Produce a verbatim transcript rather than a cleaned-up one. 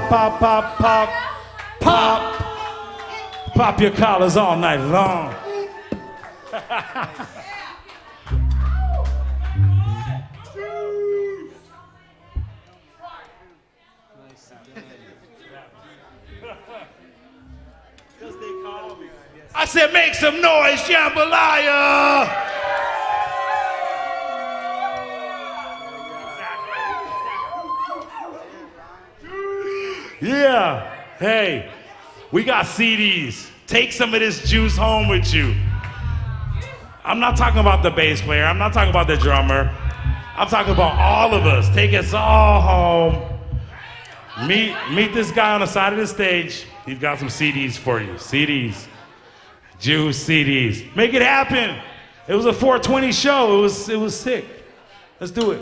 pop, pop, pop, pop, pop. Pop your collars all night long. I said, make some noise, jambalaya! Yeah, hey, we got C Ds. Take some of this juice home with you. I'm not talking about the bass player. I'm not talking about the drummer. I'm talking about all of us. Take us all home. Meet, meet this guy on the side of the stage. He's got some C Ds for you. C Ds. Juice C Ds. Make it happen. It was a four twenty show. It was, it was sick. Let's do it.